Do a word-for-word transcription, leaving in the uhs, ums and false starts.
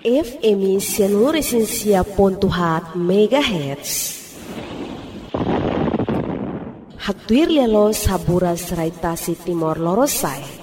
F M Sianuresensia pontuhat megahertz. Haktuir lialo saburas raitasi Timor Lorosai.